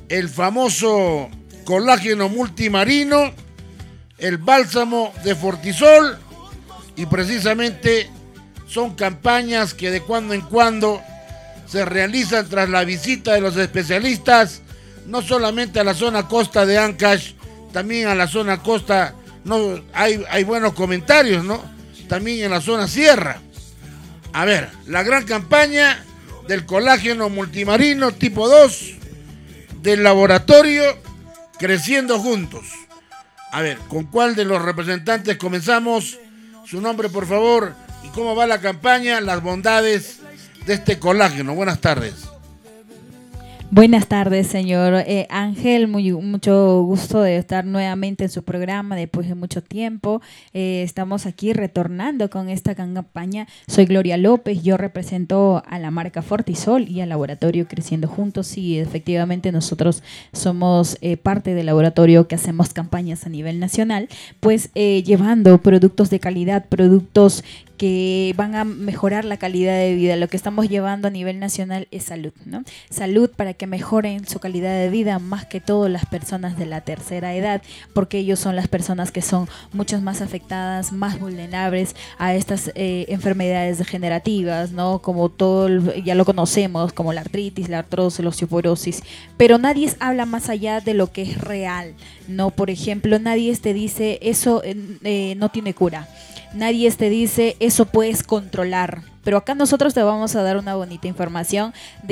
el famoso colágeno multimarino, el bálsamo de Fortisol, y precisamente son campañas que de cuando en cuando se realizan tras la visita de los especialistas, no solamente a la zona costa de Ancash, también a la zona costa, no, hay buenos comentarios, ¿no? También en la zona sierra. A ver, la gran campaña del colágeno multimarino tipo 2 del laboratorio Creciendo Juntos. A ver, ¿con cuál de los representantes comenzamos? Su nombre, por favor, y cómo va la campaña, las bondades de este colágeno. Buenas tardes. Buenas tardes, señor Ángel. Mucho gusto de estar nuevamente en su programa después de mucho tiempo. Estamos aquí retornando con esta campaña. Soy Gloria López, yo represento a la marca Fortisol y al laboratorio Creciendo Juntos. Y efectivamente nosotros somos parte del laboratorio que hacemos campañas a nivel nacional, pues llevando productos de calidad, productos que van a mejorar la calidad de vida. Lo que estamos llevando a nivel nacional es salud, ¿no? Salud para que mejoren su calidad de vida, más que todo las personas de la tercera edad, porque ellos son las personas que son mucho más afectadas, más vulnerables a estas enfermedades degenerativas, ¿no? Como ya lo conocemos, como la artritis, la artrosis, la osteoporosis, pero nadie habla más allá de lo que es real, ¿no? Por ejemplo, nadie te dice eso no tiene cura. Nadie te dice eso puedes controlar, pero acá nosotros te vamos a dar una bonita información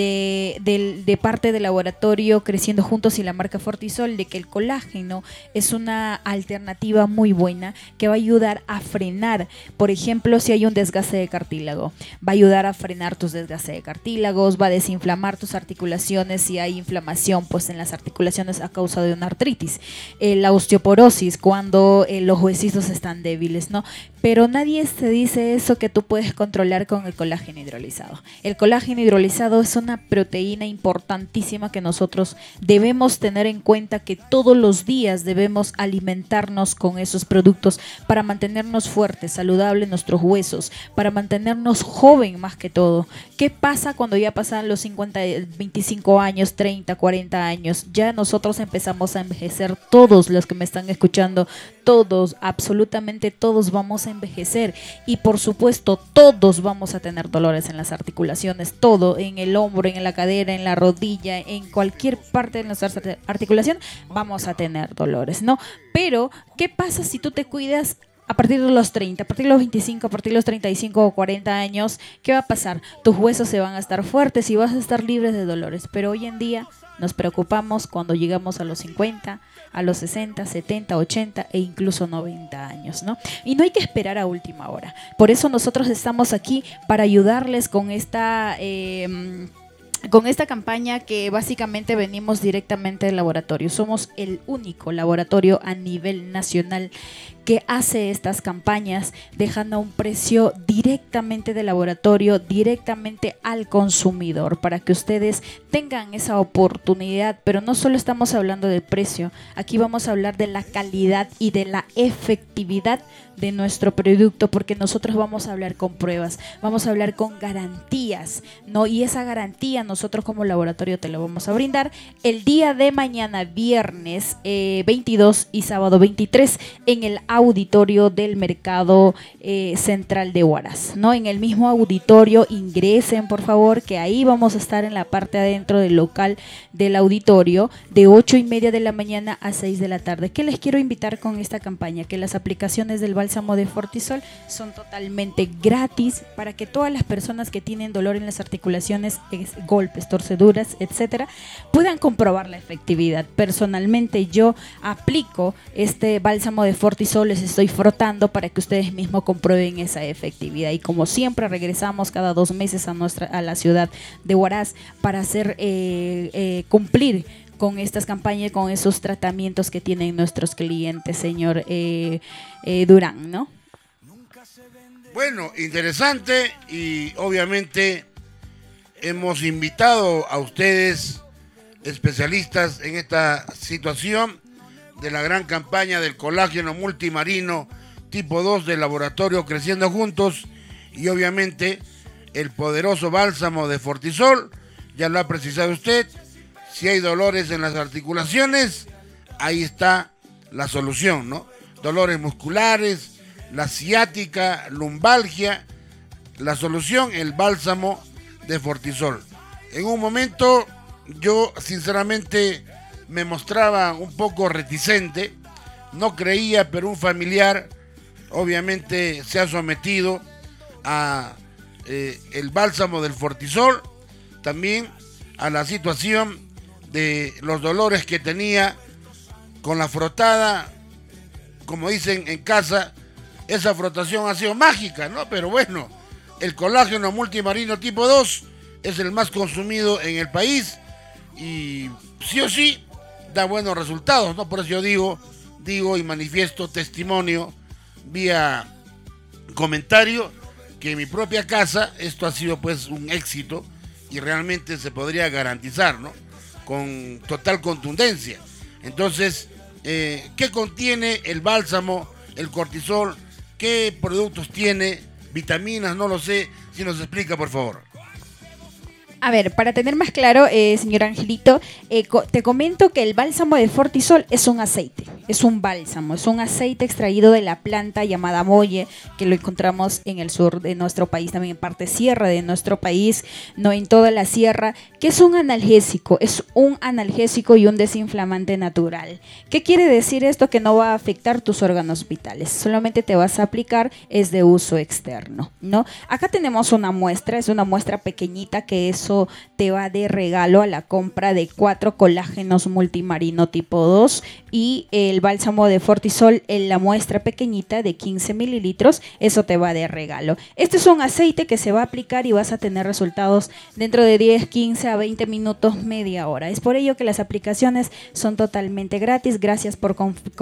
de parte del laboratorio Creciendo Juntos y la marca Fortisol, de que el colágeno es una alternativa muy buena que va a ayudar a frenar, por ejemplo, si hay un desgaste de cartílago, va a ayudar a frenar tus desgastes de cartílagos, va a desinflamar tus articulaciones si hay inflamación pues en las articulaciones a causa de una artritis, la osteoporosis cuando los huesitos están débiles, ¿no? Pero nadie te dice eso que tú puedes controlar con el colágeno hidrolizado. El colágeno hidrolizado es una proteína importantísima que nosotros debemos tener en cuenta, que todos los días debemos alimentarnos con esos productos para mantenernos fuertes, saludables nuestros huesos, para mantenernos joven más que todo. ¿Qué pasa cuando ya pasan los 50, 25 años, 30, 40 años? Ya nosotros empezamos a envejecer, todos los que me están escuchando, todos, absolutamente todos vamos a envejecer, y por supuesto todos vamos a tener dolores en las articulaciones, todo, en el hombro, en la cadera, en la rodilla, en cualquier parte de nuestra articulación vamos a tener dolores, ¿no? Pero, ¿qué pasa si tú te cuidas a partir de los 30, a partir de los 25, a partir de los 35 o 40 años? ¿Qué va a pasar? Tus huesos se van a estar fuertes y vas a estar libres de dolores, pero hoy en día nos preocupamos cuando llegamos a los 50, a los 60, 70, 80 e incluso 90 años, ¿no? Y no hay que esperar a última hora. Por eso nosotros estamos aquí para ayudarles con esta campaña, que básicamente venimos directamente del laboratorio. Somos el único laboratorio a nivel nacional que hace estas campañas, dejando a un precio directamente del laboratorio, directamente al consumidor, para que ustedes tengan esa oportunidad. Pero no solo estamos hablando del precio, aquí vamos a hablar de la calidad y de la efectividad de nuestro producto, porque nosotros vamos a hablar con pruebas, vamos a hablar con garantías, ¿no? Y esa garantía nosotros como laboratorio te la vamos a brindar el día de mañana, viernes 22 y sábado 23, en el auditorio del Mercado Central de Huaraz, ¿no? En el mismo auditorio ingresen, por favor, que ahí vamos a estar en la parte adentro del local del auditorio, de 8:30 de la mañana a 6 de la tarde. ¿Qué les quiero invitar con esta campaña? Que las aplicaciones del bálsamo de Fortisol son totalmente gratis, para que todas las personas que tienen dolor en las articulaciones, golpes, torceduras, etcétera, puedan comprobar la efectividad. Personalmente yo aplico este bálsamo de Fortisol, les estoy frotando para que ustedes mismos comprueben esa efectividad. Y como siempre regresamos cada 2 meses a la ciudad de Huaraz para hacer cumplir con estas campañas, con esos tratamientos que tienen nuestros clientes, señor Durán, ¿no? Bueno, interesante, y obviamente hemos invitado a ustedes, especialistas en esta situación de la gran campaña del colágeno multimarino tipo 2 del laboratorio Creciendo Juntos, y obviamente el poderoso bálsamo de Fortisol, ya lo ha precisado usted, Si hay dolores en las articulaciones, ahí está la solución, ¿no? Dolores musculares, la ciática, lumbalgia, la solución, el bálsamo de Fortisol. En un momento yo sinceramente me mostraba un poco reticente, no creía, pero un familiar obviamente se ha sometido a el bálsamo del Fortisol, también a la situación de los dolores que tenía con la frotada, como dicen en casa, esa frotación ha sido mágica, ¿no? Pero bueno, el colágeno multimarino tipo 2 es el más consumido en el país y sí o sí da buenos resultados, ¿no? Por eso yo digo y manifiesto testimonio vía comentario que en mi propia casa esto ha sido pues un éxito y realmente se podría garantizar, ¿no? Con total contundencia. Entonces, ¿qué contiene el bálsamo, el cortisol? ¿Qué productos tiene? Vitaminas, no lo sé. Si nos explica, por favor. A ver, para tener más claro, señor Angelito, te comento que el bálsamo de Fortisol es un aceite, es un bálsamo, es un aceite extraído de la planta llamada molle, que lo encontramos en el sur de nuestro país, también en parte sierra de nuestro país, no en toda la sierra, que es un analgésico y un desinflamante natural. ¿Qué quiere decir esto? Que no va a afectar tus órganos vitales, solamente te vas a aplicar, es de uso externo, ¿no? Acá tenemos una muestra, es una muestra pequeñita que eso te va de regalo a la compra de 4 colágenos multimarino tipo 2 y el bálsamo de Fortisol en la muestra pequeñita de 15 mililitros, eso te va de regalo. Este es un aceite que se va a aplicar y vas a tener resultados dentro de 10, 15 a 20 minutos, media hora. Es por ello que las aplicaciones son totalmente gratis. Gracias por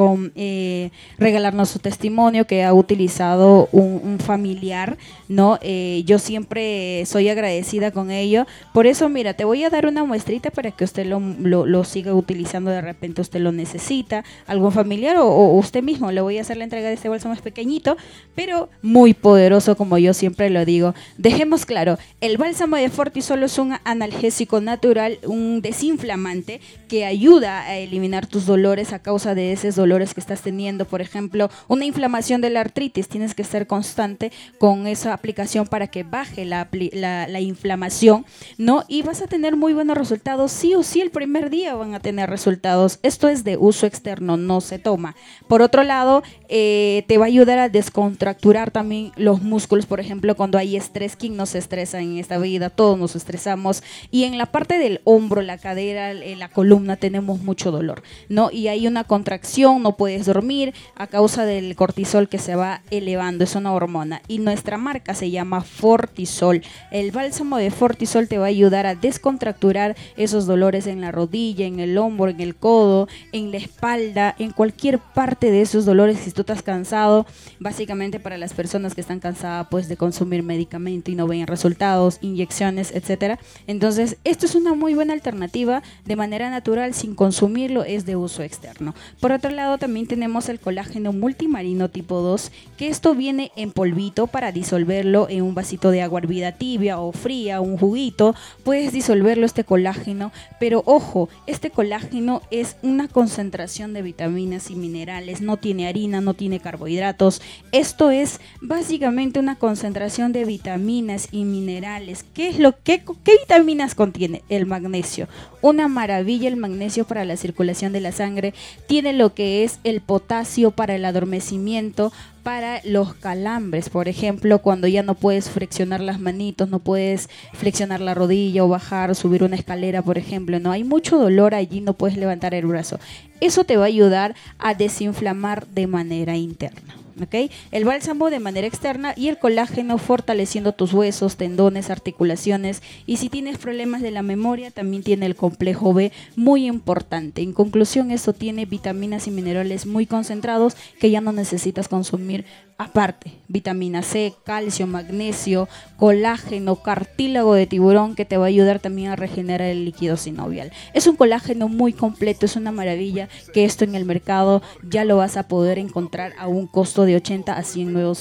regalarnos su testimonio que ha utilizado un familiar, ¿no? Yo siempre soy agradecida con ello. Por eso, mira, te voy a dar una muestrita para que usted lo siga utilizando, de repente usted lo necesita, algún familiar o usted mismo. Le voy a hacer la entrega de este bálsamo, es pequeñito, pero muy poderoso, como yo siempre lo digo. Dejemos claro, el bálsamo de Fortisol es un analgésico natural, un desinflamante que ayuda a eliminar tus dolores a causa de esos dolores que estás teniendo. Por ejemplo, una inflamación de la artritis, tienes que ser constante con esa aplicación para que baje la inflamación, ¿no? Y vas a tener muy buenos resultados, sí o sí el primer día van a tener resultados. Esto es de uso externo, no se toma. Por otro lado, te va a ayudar a descontracturar también los músculos, por ejemplo, cuando hay estrés. ¿Quién no se estresa en esta vida? Todos nos estresamos. Y en la parte del hombro, la cadera, en la columna tenemos mucho dolor, ¿no? Y hay una contracción, no puedes dormir a causa del cortisol que se va elevando, es una hormona. Y nuestra marca se llama Fortisol. El bálsamo de Fortisol te va a ayudar a descontracturar esos dolores en la rodilla, en el hombro, en el codo, en la espalda, en cualquier parte de esos dolores. Si tú estás cansado, básicamente para las personas que están cansadas pues de consumir medicamento y no ven resultados, inyecciones, etcétera. Entonces, esto es una muy buena alternativa de manera natural, sin consumirlo, es de uso externo. Por otro lado, también tenemos el colágeno multimarino tipo 2, que esto viene en polvito para disolverlo en un vasito de agua hervida tibia o fría, un juguito. Puedes disolverlo este colágeno, pero ojo, este colágeno es una concentración de vitaminas y minerales, no tiene harina, no tiene carbohidratos. Esto es básicamente una concentración de vitaminas y minerales. ¿Qué vitaminas contiene? El magnesio. Una maravilla el magnesio para la circulación de la sangre. Tiene lo que es el potasio para el adormecimiento, para los calambres, por ejemplo, cuando ya no puedes flexionar las manitos, no puedes flexionar la rodilla o bajar, subir una escalera, por ejemplo, no hay mucho dolor allí, no puedes levantar el brazo. Eso te va a ayudar a desinflamar de manera interna. ¿Okay? El bálsamo de manera externa y el colágeno fortaleciendo tus huesos, tendones, articulaciones, y si tienes problemas de la memoria también tiene el complejo B, muy importante. En conclusión, esto tiene vitaminas y minerales muy concentrados que ya no necesitas consumir aparte. Vitamina C, calcio, magnesio, colágeno, cartílago de tiburón que te va a ayudar también a regenerar el líquido sinovial. Es un colágeno muy completo, es una maravilla que esto en el mercado ya lo vas a poder encontrar a un costo de 80 a 100 nuevos soles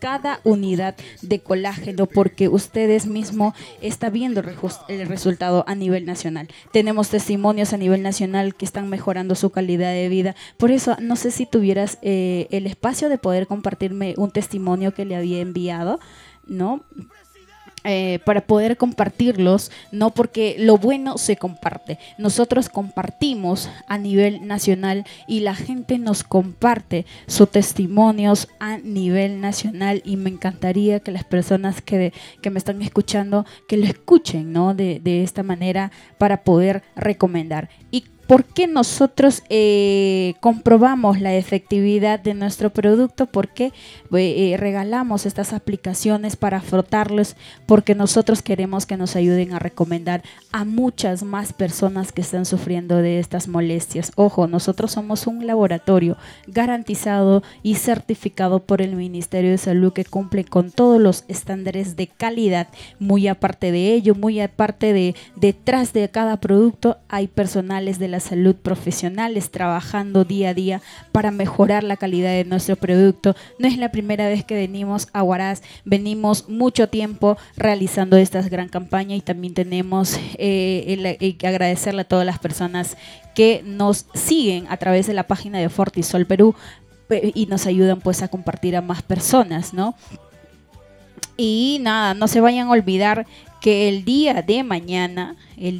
cada unidad de colágeno, porque ustedes mismos están viendo el resultado a nivel nacional. Tenemos testimonios a nivel nacional que están mejorando su calidad de vida. Por eso, no sé si tuvieras el espacio de poder compartirme un testimonio que le había enviado, ¿no? Para poder compartirlos, no, porque lo bueno se comparte. Nosotros compartimos a nivel nacional y la gente nos comparte sus testimonios a nivel nacional, y me encantaría que las personas que me están escuchando, que lo escuchen, ¿no? De esta manera, para poder recomendar. ¿Y por qué nosotros comprobamos la efectividad de nuestro producto? Porque regalamos estas aplicaciones para frotarlos, porque nosotros queremos que nos ayuden a recomendar a muchas más personas que están sufriendo de estas molestias. Ojo, nosotros somos un laboratorio garantizado y certificado por el Ministerio de Salud, que cumple con todos los estándares de calidad. Muy aparte de ello, muy aparte de detrás de cada producto hay personales de la salud profesionales trabajando día a día para mejorar la calidad de nuestro producto. No es la primera vez que venimos a Huaraz, venimos mucho tiempo realizando esta gran campaña, y también tenemos que agradecerle a todas las personas que nos siguen a través de la página de Fortisol Perú y nos ayudan pues a compartir a más personas, ¿no? Y nada, no se vayan a olvidar que el día de mañana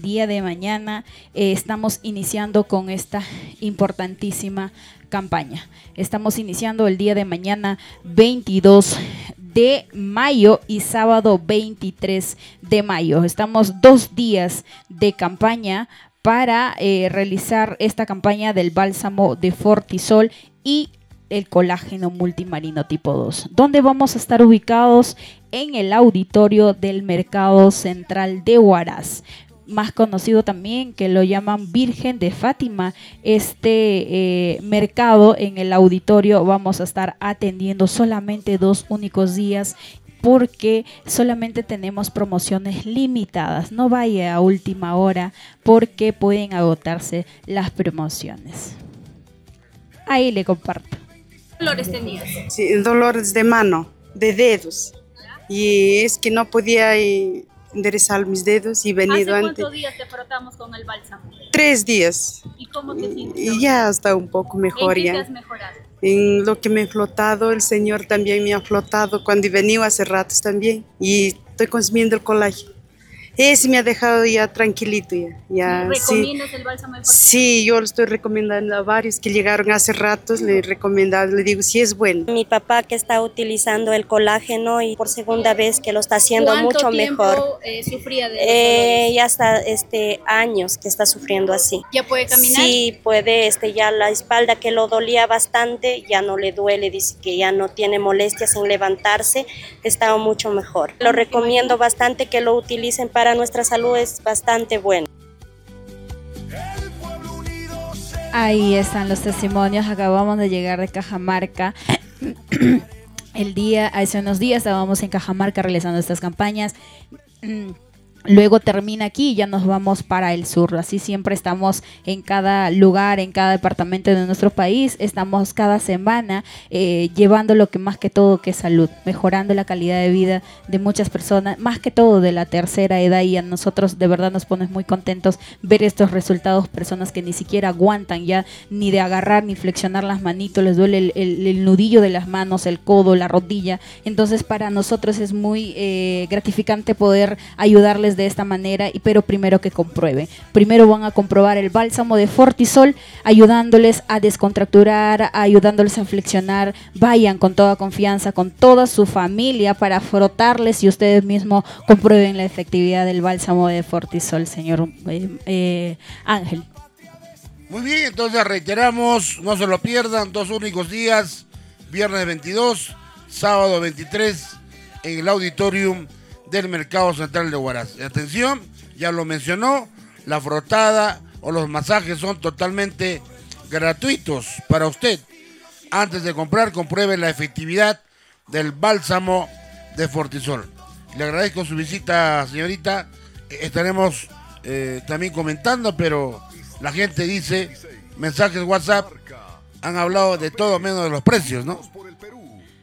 estamos iniciando con esta importantísima campaña. Estamos iniciando el día de mañana 22 de mayo y sábado 23 de mayo. Estamos 2 días de campaña para realizar esta campaña del bálsamo de Fortisol y el colágeno multimarino tipo 2, donde vamos a estar ubicados en el auditorio del Mercado Central de Huaraz, más conocido también que lo llaman Virgen de Fátima. Este mercado, en el auditorio vamos a estar atendiendo solamente 2 únicos días, porque solamente tenemos promociones limitadas. No vaya a última hora, porque pueden agotarse las promociones. Ahí le comparto. ¿Qué dolores tenías? Sí, dolores de mano, de dedos. Y es que no podía enderezar mis dedos y venido ¿Hace antes. cuántos días te frotamos con el bálsamo? 3 días. ¿Y cómo te sientes? Y ya está un poco mejor. ¿En qué ya. te has mejorado? En lo que me he flotado, el Señor también me ha flotado cuando he venido hace ratos también. Y estoy consumiendo el colágeno. Ese me ha dejado ya tranquilito. Ya, ¿Recomiendas sí. el bálsamo de Fortisol? Sí, yo lo estoy recomendando a varios que llegaron hace ratos, le he recomendado, le digo, sí es bueno. Mi papá, que está utilizando el colágeno y por segunda vez que lo está haciendo mucho mejor. ¿Cuánto tiempo sufría de los dolores? Ya está años que está sufriendo así. ¿Ya puede caminar? Sí, puede, ya la espalda que lo dolía bastante, ya no le duele, dice que ya no tiene molestias en levantarse, está mucho mejor. Lo recomiendo bastante que lo utilicen para nuestra salud, es bastante bueno. Ahí están los testimonios. Acabamos de llegar de Cajamarca. Hace unos días estábamos en Cajamarca realizando estas campañas. Luego termina aquí y ya nos vamos para el sur. Así siempre estamos en cada lugar, en cada departamento de nuestro país. Estamos cada semana llevando lo que más que todo que es salud, mejorando la calidad de vida de muchas personas, más que todo de la tercera edad. Y a nosotros de verdad nos pone muy contentos ver estos resultados. Personas que ni siquiera aguantan ya ni de agarrar ni flexionar las manitos, les duele el nudillo de las manos, el codo, la rodilla. Entonces para nosotros es muy gratificante poder ayudarles de esta manera, pero primero que comprueben. Primero van a comprobar el bálsamo de Fortisol, ayudándoles a descontracturar, ayudándoles a flexionar. Vayan con toda confianza, con toda su familia, para frotarles y ustedes mismos comprueben la efectividad del bálsamo de Fortisol, señor Ángel. Muy bien, entonces reiteramos, no se lo pierdan, 2 únicos días, viernes 22, sábado 23, en el auditorium del Mercado Central de Huaraz. Atención, ya lo mencionó, la frotada o los masajes son totalmente gratuitos para usted. Antes de comprar, compruebe la efectividad del bálsamo de Fortisol. Le agradezco su visita, señorita. Estaremos también comentando, pero la gente dice, mensajes WhatsApp, han hablado de todo menos de los precios, ¿no?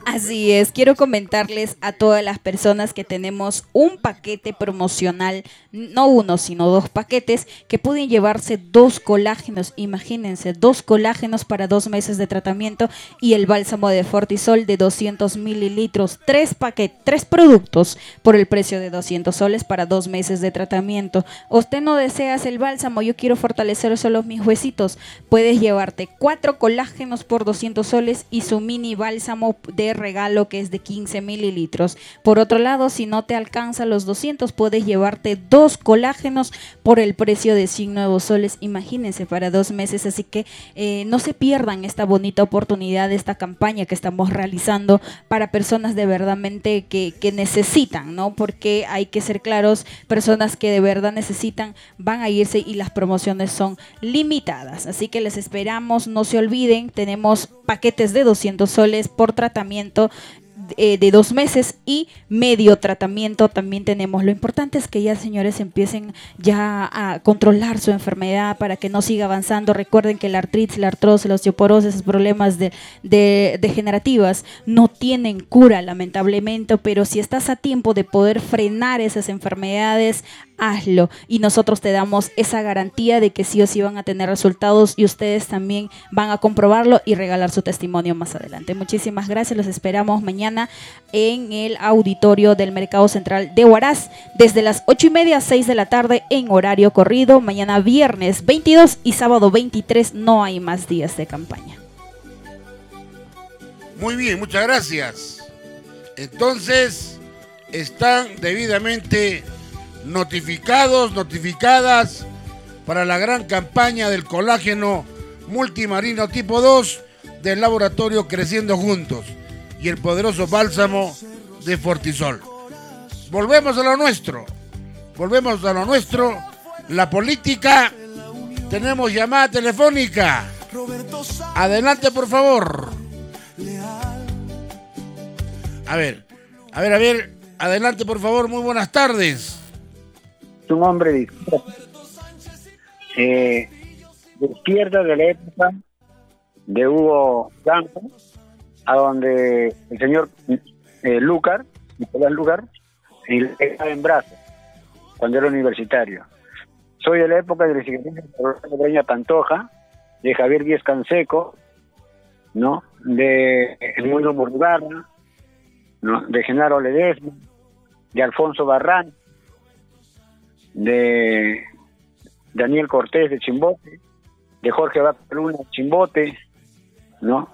Así es, quiero comentarles a todas las personas que tenemos un paquete promocional, no uno, sino 2 paquetes, que pueden llevarse 2 colágenos, imagínense, 2 colágenos para 2 meses de tratamiento y el bálsamo de Fortisol de 200 mililitros, 3 productos por el precio de 200 soles para 2 meses de tratamiento. Usted no deseas el bálsamo, yo quiero fortalecer solo mis huesitos, puedes llevarte 4 colágenos por 200 soles y su mini bálsamo de regalo que es de 15 mililitros. Por otro lado, si no te alcanza los 200, puedes llevarte 2 colágenos por el precio de 100 nuevos soles, imagínense, para 2 meses. Así que no se pierdan esta bonita oportunidad, esta campaña que estamos realizando para personas de verdadmente que necesitan, ¿no? Porque hay que ser claros, personas que de verdad necesitan van a irse y las promociones son limitadas. Así que les esperamos, no se olviden, tenemos paquetes de 200 soles por tratamiento de 2 meses y medio tratamiento también tenemos. Lo importante es que ya, señores, empiecen ya a controlar su enfermedad para que no siga avanzando. Recuerden que la artritis, la artrosis, la osteoporosis, esos problemas de degenerativas no tienen cura, lamentablemente, pero si estás a tiempo de poder frenar esas enfermedades, hazlo, y nosotros te damos esa garantía de que sí o sí van a tener resultados y ustedes también van a comprobarlo y regalar su testimonio más adelante. Muchísimas gracias, los esperamos mañana en el auditorio del Mercado Central de Huaraz desde las 8:30 a 6 de la tarde en horario corrido. Mañana viernes 22 y sábado 23 no hay más días de campaña. Muy bien, muchas gracias. Entonces, están debidamente notificadas para la gran campaña del colágeno multimarino tipo 2 del laboratorio Creciendo Juntos y el poderoso bálsamo de Fortisol. Volvemos a lo nuestro, la política. Tenemos llamada telefónica. Adelante, por favor. A ver, adelante, por favor, muy buenas tardes. Un hombre de izquierda de la época de Hugo Blanco, a donde el señor Nicolás Lucar, estaba en brazos cuando era universitario. Soy de la época de la Secretaría de Breña Pantoja, de Javier Díez Canseco, ¿no? De Edmundo Murrugarra, ¿no? De Genaro Ledesma, de Alfonso Barrán, de Daniel Cortés de Chimbote, de Jorge Bacaluna de Chimbote, ¿no?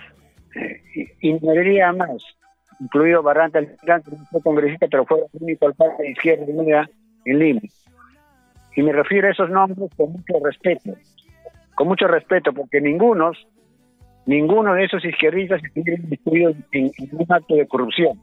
Y me diría más, incluido Barranta, el no fue congresista, pero fue el único alcalde de Izquierda Unida en Lima. Y me refiero a esos nombres con mucho respeto, porque ninguno de esos izquierdistas estuvieron incluidos en ningún acto de corrupción.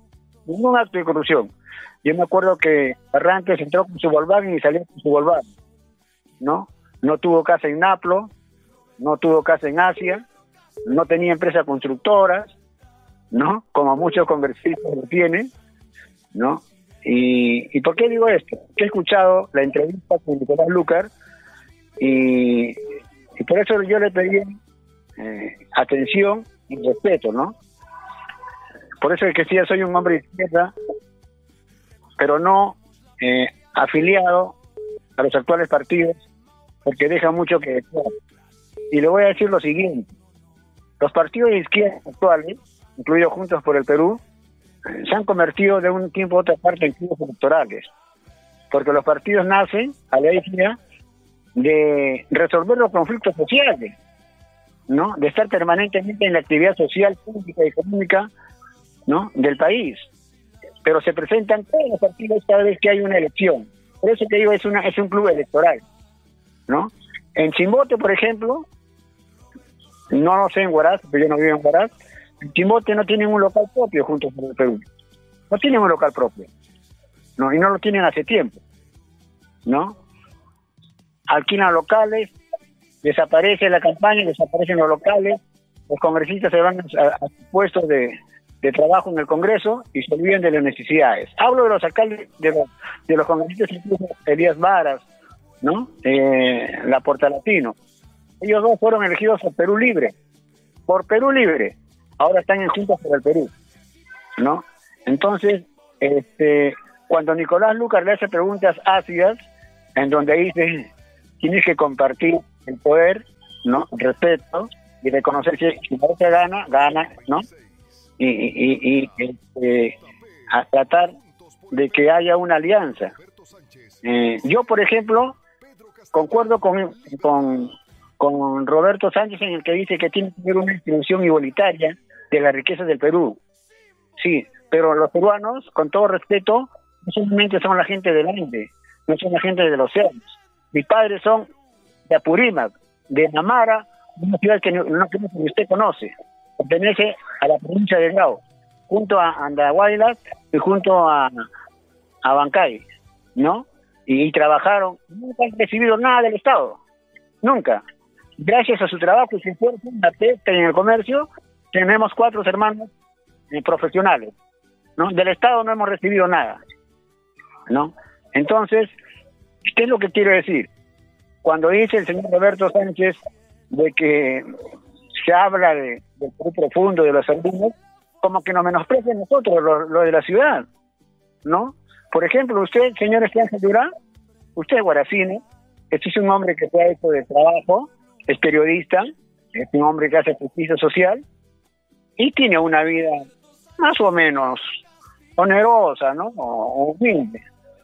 Yo me acuerdo que Arrantes entró con su Volkswagen y salió con su Volkswagen, ¿no? No tuvo casa en Naplo, no tuvo casa en Asia, no tenía empresas constructoras, ¿no? Como muchos congresistas lo tienen, ¿no? ¿Y por qué digo esto? Porque he escuchado la entrevista con Nicolás Lucar y por eso yo le pedí atención y respeto, ¿no? Por eso es que sí, soy un hombre de izquierda, pero no afiliado a los actuales partidos, porque deja mucho que desear. Y le voy a decir lo siguiente: los partidos de izquierda actuales, incluidos Juntos por el Perú, se han convertido de un tiempo a otra parte en clubes electorales, porque los partidos nacen a la idea de resolver los conflictos sociales, ¿no? De estar permanentemente en la actividad social, pública y económica, ¿no? del país. Pero se presentan todos los partidos cada vez que hay una elección. Por eso que digo, es un club electoral, ¿no? En Chimbote, por ejemplo, no lo sé en Huaraz, pero yo no vivo en Huaraz, en Chimbote no tienen un local propio Juntos por el Perú. No tienen un local propio, ¿no? Y no lo tienen hace tiempo, ¿no? Alquilan locales, desaparece la campaña, desaparecen los locales, los congresistas se van a sus puestos de trabajo en el Congreso y se olvidan de las necesidades. Hablo de los alcaldes, de los congresistas, incluso Elías Varas, ¿no? La Portalatino. Ellos dos fueron elegidos por Perú Libre. Ahora están en Juntos por el Perú. ¿no? Entonces, cuando Nicolás Lucas le hace preguntas ácidas, en donde dice, tienes que compartir el poder, ¿no? Respeto y reconocer que si no te gana, ¿no? Y a tratar de que haya una alianza. Yo, por ejemplo, concuerdo con Roberto Sánchez en el que dice que tiene que haber una distribución igualitaria de la riqueza del Perú. Sí, pero los peruanos, con todo respeto, no solamente son la gente del Ande, no son la gente de los cerros. Mis padres son de Apurímac, de Namara, una ciudad que usted conoce, pertenece a la provincia de Grau, junto a Andahuaylas y junto a Bancay, ¿no? Y trabajaron, nunca han recibido nada del Estado, nunca. Gracias a su trabajo y su esfuerzo en la pesca y en el comercio, tenemos 4 hermanos profesionales, ¿no? Del Estado no hemos recibido nada, ¿no? Entonces, ¿qué es lo que quiero decir? Cuando dice el señor Roberto Sánchez de que se habla del Perú profundo, de los alumnos, como que nos menosprecian nosotros, lo de la ciudad, ¿no? Por ejemplo, usted, señor Ángel Durán, usted es guaracino, este es un hombre que se ha hecho de trabajo, es periodista, es un hombre que hace justicia social y tiene una vida más o menos onerosa, ¿no? O humilde.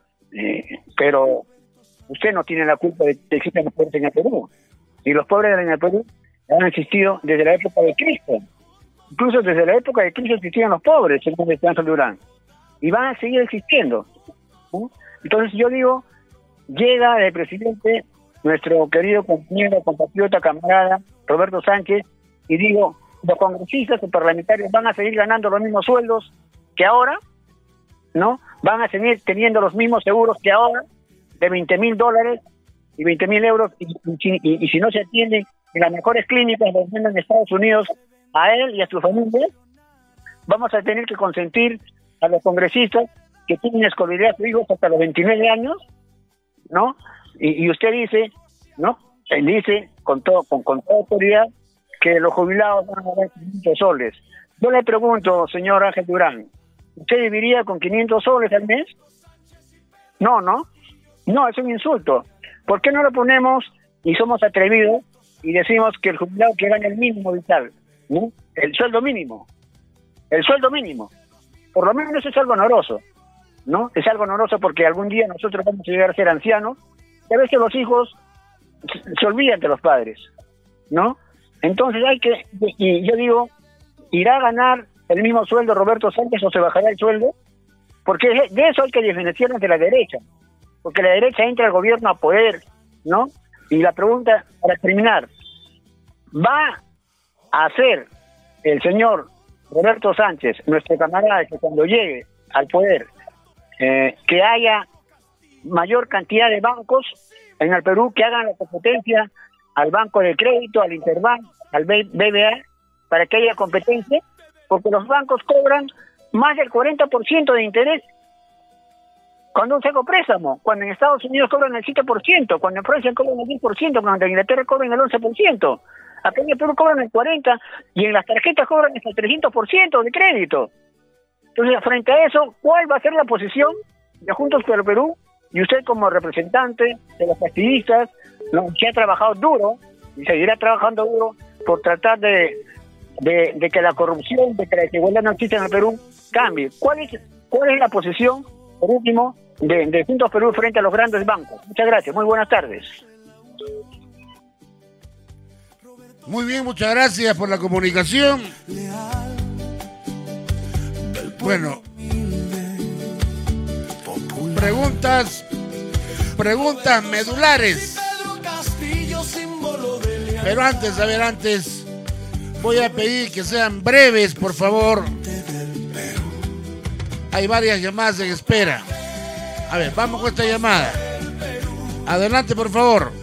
Pero usted no tiene la culpa de que existan los pobres en el Perú. Y los pobres en el Perú han existido desde la época de Cristo. Incluso desde la época de Cristo existían los pobres, según Ángel Durán. Y van a seguir existiendo, ¿no? Entonces yo digo, llega el presidente, nuestro querido compañero, compatriota, camarada, Roberto Sánchez, y digo, los congresistas y parlamentarios van a seguir ganando los mismos sueldos que ahora, ¿no? Van a seguir teniendo los mismos seguros que ahora, de $20,000 y 20,000 euros, y si no se atienden en las mejores clínicas en Estados Unidos a él y a su familia, vamos a tener que consentir a los congresistas que tienen escolaridad de hijos hasta los 29 años, ¿no? Y usted dice, ¿no? Él dice con toda autoridad que los jubilados van a ganar 500 soles. Yo le pregunto, señor Ángel Durán, ¿usted viviría con 500 soles al mes? No, es un insulto. ¿Por qué no lo ponemos y somos atrevidos y decimos que el jubilado que gana el mínimo vital, ¿no? El sueldo mínimo, por lo menos eso es algo honoroso, ¿no? Es algo honoroso porque algún día nosotros vamos a llegar a ser ancianos y a veces los hijos se olvidan de los padres, ¿no? Entonces y yo digo, ¿irá a ganar el mismo sueldo Roberto Sánchez o se bajará el sueldo? Porque de eso hay que diferenciarnos de la derecha, porque la derecha entra al gobierno a poder, ¿no? Y la pregunta, para terminar, ¿va a hacer el señor Roberto Sánchez, nuestro camarada, que cuando llegue al poder, que haya mayor cantidad de bancos en el Perú que hagan la competencia al Banco de Crédito, al Interbank, al BBA, para que haya competencia? Porque los bancos cobran más del 40% de interés cuando un saco préstamo, cuando en Estados Unidos cobran el 7%, cuando en Francia cobran el 10%, cuando en Inglaterra cobran el 11%. Acá en el Perú cobran el 40% y en las tarjetas cobran hasta el 300% de crédito. Entonces, frente a eso, ¿cuál va a ser la posición de Juntos por el Perú? Y usted como representante de los partidistas, ¿no?, que ha trabajado duro y seguirá trabajando duro por tratar de que la corrupción, de que la desigualdad no exista en el Perú, cambie. ¿Cuál es la posición, por último, de Juntos Perú frente a los grandes bancos? Muchas gracias, muy buenas tardes. Muy bien, muchas gracias por la comunicación. Bueno, preguntas medulares. Pero antes, voy a pedir que sean breves, por favor. Hay varias llamadas en espera. A ver, vamos con esta llamada. Adelante, por favor.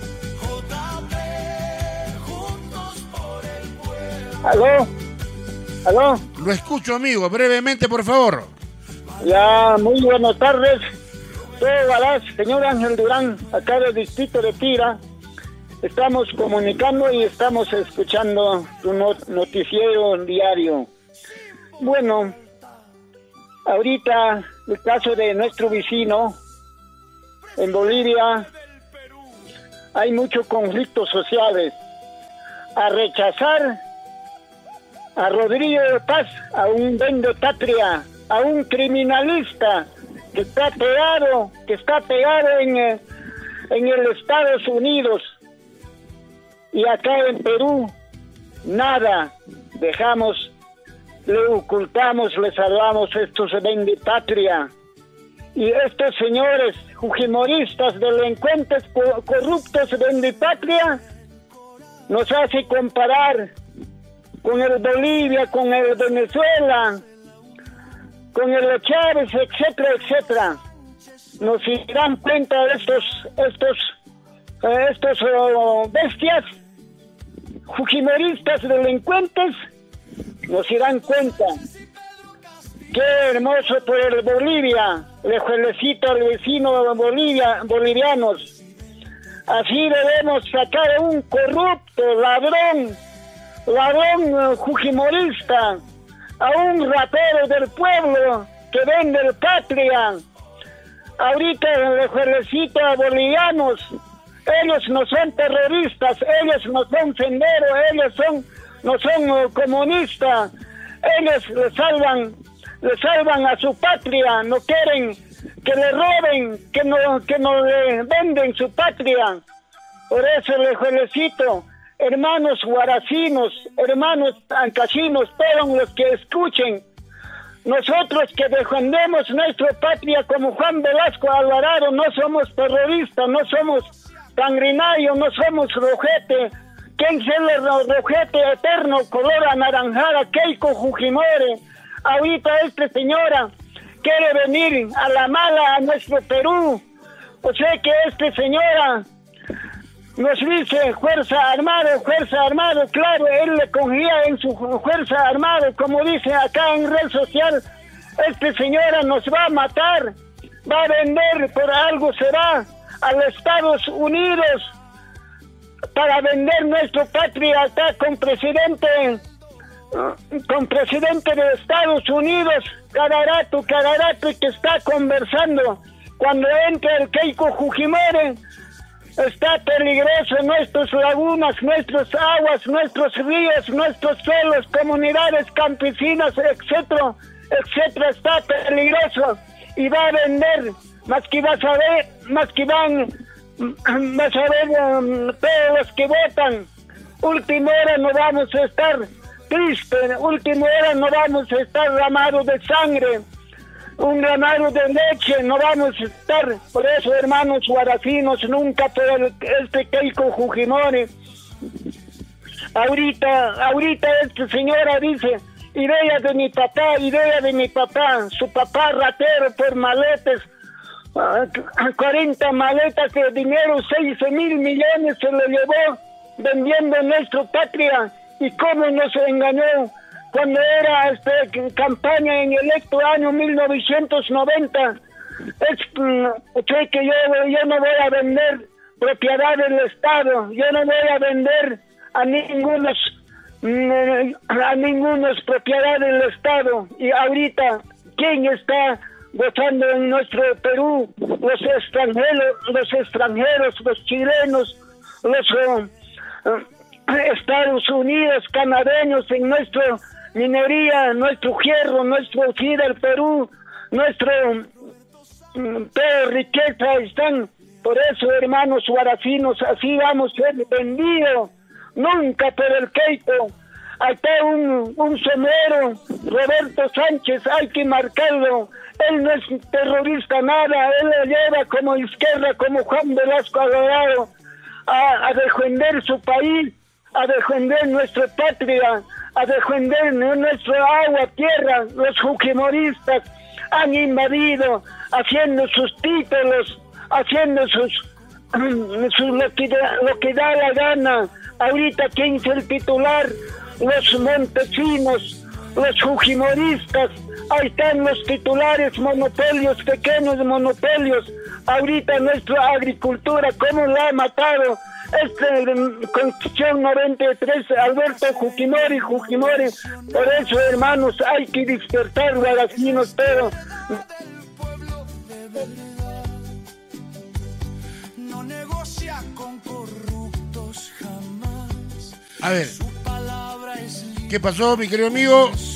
¿Aló? Lo escucho, amigo. Brevemente, por favor. Ya, muy buenas tardes. Soy Galás, señor Ángel Durán, acá del distrito de Pira. Estamos comunicando y estamos escuchando tu noticiero diario. Bueno, Ahorita, el caso de nuestro vecino, en Bolivia, hay muchos conflictos sociales. A rechazar a Rodrigo de Paz, a un vendepatria, a un criminalista que está pegado en el Estados Unidos, y acá en Perú nada, dejamos, le ocultamos, le salvamos estos vendepatria. Y estos señores fujimoristas, delincuentes, corruptos, vendepatria, nos hace comparar con el Bolivia, con el Venezuela, con el Chávez, etcétera, etcétera. Nos darán cuenta de estos bestias, fujimoristas, delincuentes, nos irán cuenta. Qué hermoso por el Bolivia, le felicito al vecino bolivianos. Así debemos sacar a un corrupto, ladrón fujimorista, a un ratero del pueblo que vende el patria. Ahorita le felicito a bolivianos. Ellos no son terroristas, ellos no son senderos, ellos no son comunistas. Ellos le salvan a su patria, no quieren que le roben, que no le venden su patria. Por eso le felicito, hermanos guaracinos, hermanos ancachinos, todos los que escuchen. Nosotros que defendemos nuestra patria como Juan Velasco Alvarado, no somos terroristas, no somos sanguinarios, no somos rojete. ¿Quién es el rojete eterno, color anaranjada, Keiko Fujimori? Ahorita esta señora quiere venir a la mala a nuestro Perú. O sea que esta señora nos dice fuerza armada, claro, él le confía en su fuerza armada, como dice acá en red social. Esta señora nos va a matar, va a vender, por algo será, a los Estados Unidos para vender nuestra patria acá con presidente de Estados Unidos, cada rato que está conversando. Cuando entra el Keiko Fujimori, está peligroso nuestras lagunas, nuestras aguas, nuestros ríos, nuestros suelos, comunidades campesinas, etcétera, está peligroso, y va a vender, más que van todos los que votan. Última hora no vamos a estar tristes, última hora no vamos a estar ramados de sangre, un granado de leche, no vamos a estar. Por eso, hermanos guaracinos, nunca por este Keiko Fujimori. Ahorita esta señora dice, idea de mi papá, su papá ratero por maletas, 40 maletas de dinero, 6,000 millones se le llevó vendiendo nuestra patria. Y cómo nos engañó cuando era campaña en el año 1990. Que yo no voy a vender propiedad del Estado, yo no voy a vender a ningunos propiedad del Estado. Y ahorita, ¿quién está gozando en nuestro Perú? Los extranjeros, los chilenos, los Estados Unidos, canadeños, en nuestra minería, nuestro hierro, nuestro del Perú, nuestro toda riqueza están. Por eso, hermanos guaracinos, así vamos a ser vendidos, nunca por el Keiko. Hasta un somero, Roberto Sánchez, hay que marcarlo. Él no es terrorista nada, él le lleva como izquierda, como Juan Velasco Alvarado, a defender su país, a defender nuestra patria, a defender nuestra agua, tierra. Los fujimoristas han invadido, haciendo sus títulos, haciendo lo que da la gana. Ahorita, ¿quién es el titular? Los montesinos, los fujimoristas. Ahí están los titulares, monopolios, pequeños monopolios. Ahorita nuestra agricultura, ¿cómo la ha matado? Constitución 93, Alberto Fujimori. Por eso, hermanos, hay que despertar, guaracinos, pero... A ver, ¿qué pasó, mi querido amigo?